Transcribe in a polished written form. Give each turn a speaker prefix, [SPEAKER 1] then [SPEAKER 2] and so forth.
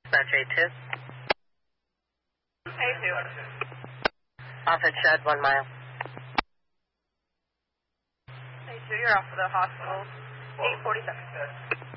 [SPEAKER 1] Dispatch A2.
[SPEAKER 2] A2.
[SPEAKER 1] Off at Shed, 1 mile.
[SPEAKER 2] A2, you're off to the hospital. 847.